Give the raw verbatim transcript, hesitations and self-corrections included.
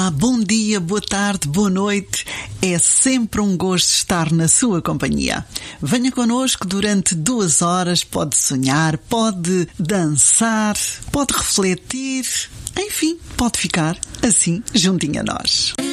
Ah, bom dia, boa tarde, boa noite. É sempre um gosto estar na sua companhia. Venha connosco durante duas horas, pode sonhar, pode dançar, pode refletir, enfim, pode ficar assim juntinho a nós.